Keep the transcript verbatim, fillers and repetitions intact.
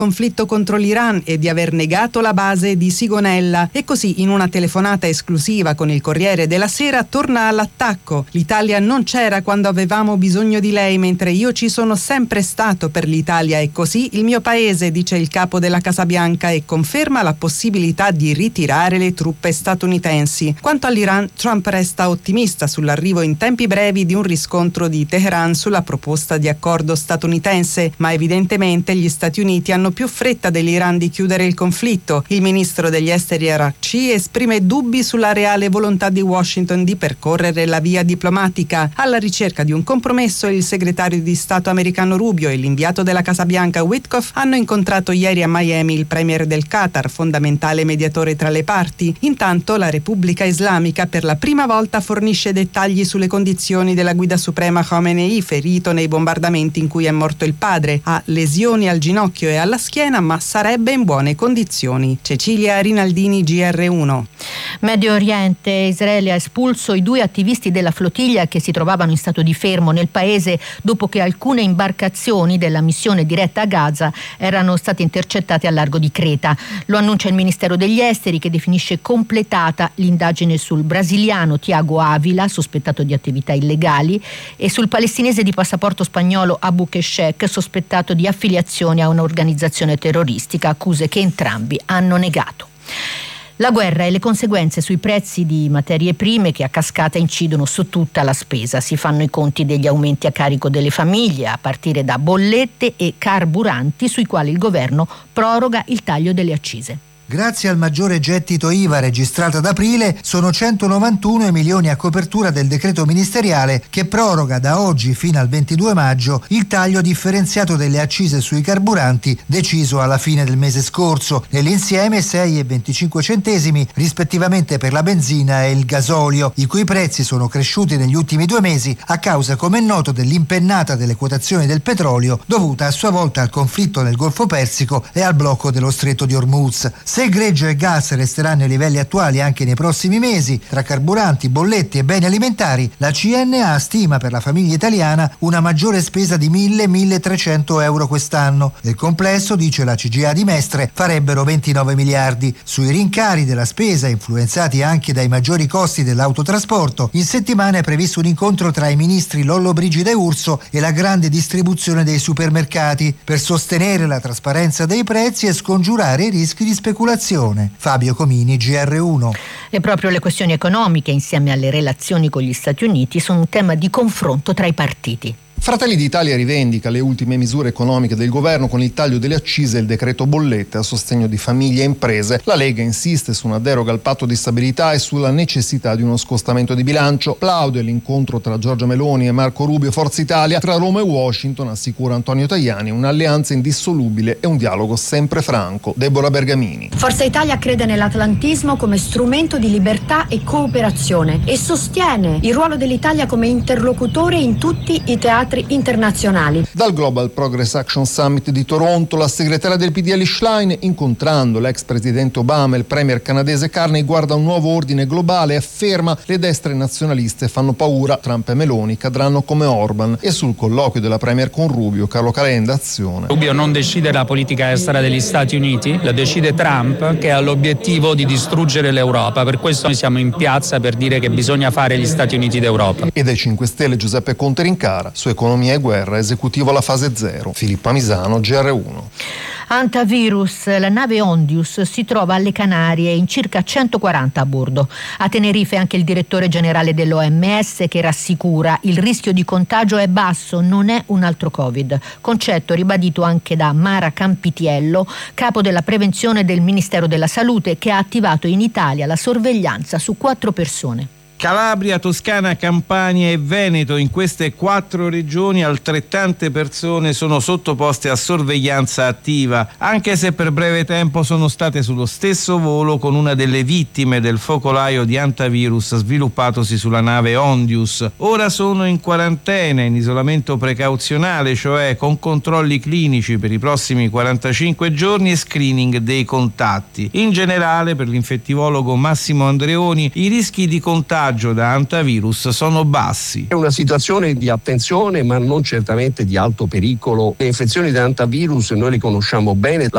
conflitto contro l'Iran e di aver negato la base di Sigonella. E così, in una telefonata esclusiva con il Corriere della Sera, torna all'attacco. L'Italia non c'era quando avevamo bisogno di lei, mentre io ci sono sempre stato per l'Italia e così il mio paese, dice il capo della Casa Bianca, e conferma la possibilità di ritirare le truppe statunitensi. Quanto all'Iran, Trump resta ottimista sull'arrivo in tempi brevi di un riscontro di Teheran sulla proposta di accordo statunitense, ma evidentemente gli Stati Uniti hanno più fretta dell'Iran di chiudere il conflitto. Il ministro degli esteri Araghchi esprime dubbi sulla reale volontà di Washington di percorrere la via diplomatica. Alla ricerca di un compromesso, il segretario di Stato americano Rubio e l'inviato della Casa Bianca Witkoff hanno incontrato ieri a Miami il premier del Qatar, fondamentale mediatore tra le parti. Intanto la Repubblica Islamica per la prima volta fornisce dettagli sulle condizioni della guida suprema Khamenei, ferito nei bombardamenti in cui è morto il padre. Ha lesioni al ginocchio e alla schiena, ma sarebbe in buone condizioni. Cecilia Rinaldini, G R uno. Medio Oriente. Israele ha espulso i due attivisti della flottiglia che si trovavano in stato di fermo nel paese dopo che alcune imbarcazioni della missione diretta a Gaza erano state intercettate al largo di Creta. Lo annuncia il Ministero degli Esteri, che definisce completata l'indagine sul brasiliano Tiago Avila, sospettato di attività illegali, e sul palestinese di passaporto spagnolo Abu Keshek, sospettato di affiliazione a un'organizzazione terroristica, accuse che entrambi hanno negato. La guerra e le conseguenze sui prezzi di materie prime che a cascata incidono su tutta la spesa. Si fanno i conti degli aumenti a carico delle famiglie, a partire da bollette e carburanti, sui quali il governo proroga il taglio delle accise. Grazie al maggiore gettito I V A registrato ad aprile, sono centonovantuno i milioni a copertura del decreto ministeriale che proroga da oggi fino al ventidue maggio il taglio differenziato delle accise sui carburanti deciso alla fine del mese scorso. Nell'insieme sei e venticinque centesimi rispettivamente per la benzina e il gasolio, i cui prezzi sono cresciuti negli ultimi due mesi a causa, come è noto, dell'impennata delle quotazioni del petrolio dovuta a sua volta al conflitto nel Golfo Persico e al blocco dello Stretto di Hormuz. Se greggio e gas resteranno ai livelli attuali anche nei prossimi mesi, tra carburanti, bollette e beni alimentari, la C N A stima per la famiglia italiana una maggiore spesa di mille milletrecento euro quest'anno. Nel complesso, dice la C G A di Mestre, farebbero ventinove miliardi. Sui rincari della spesa, influenzati anche dai maggiori costi dell'autotrasporto, in settimana è previsto un incontro tra i ministri Lollobrigida e Urso e la grande distribuzione dei supermercati per sostenere la trasparenza dei prezzi e scongiurare i rischi di speculazione. Fabio Comini, G R uno. E proprio le questioni economiche, insieme alle relazioni con gli Stati Uniti, sono un tema di confronto tra i partiti. Fratelli d'Italia rivendica le ultime misure economiche del governo con il taglio delle accise e il decreto bollette a sostegno di famiglie e imprese. La Lega insiste su una deroga al patto di stabilità e sulla necessità di uno scostamento di bilancio. Plaude l'incontro tra Giorgia Meloni e Marco Rubio Forza Italia. Tra Roma e Washington, assicura Antonio Tajani, un'alleanza indissolubile e un dialogo sempre franco. Deborah Bergamini. Forza Italia crede nell'atlantismo come strumento di libertà e cooperazione e sostiene il ruolo dell'Italia come interlocutore in tutti i teatri internazionali. Dal Global Progress Action Summit di Toronto, la segretaria del P D L Schlein, incontrando l'ex presidente Obama e il premier canadese Carney, guarda un nuovo ordine globale e afferma: le destre nazionaliste fanno paura, Trump e Meloni cadranno come Orban. E sul colloquio della premier con Rubio, Carlo Calenda, Azione. Rubio non decide la politica estera degli Stati Uniti, la decide Trump, che ha l'obiettivo di distruggere l'Europa. Per questo noi siamo in piazza per dire che bisogna fare gli Stati Uniti d'Europa. E dai cinque Stelle Giuseppe Conte rincara su economia e guerra, esecutivo alla fase zero. Filippa Misano, G R uno. Antivirus, la nave Ondius si trova alle Canarie in circa centoquaranta a bordo. A Tenerife anche il direttore generale dell'O M S che rassicura: il rischio di contagio è basso, non è un altro Covid. Concetto ribadito anche da Mara Campitiello, capo della prevenzione del Ministero della Salute, che ha attivato in Italia la sorveglianza su quattro persone. Calabria, Toscana, Campania e Veneto. In queste quattro regioni altrettante persone sono sottoposte a sorveglianza attiva, anche se per breve tempo sono state sullo stesso volo con una delle vittime del focolaio di antivirus sviluppatosi sulla nave Ondius. Ora sono in quarantena, in isolamento precauzionale, cioè con controlli clinici per i prossimi quarantacinque giorni e screening dei contatti. In generale, per l'infettivologo Massimo Andreoni, i rischi di contagio da antivirus sono bassi. È una situazione di attenzione, ma non certamente di alto pericolo. Le infezioni da antivirus noi le conosciamo bene. La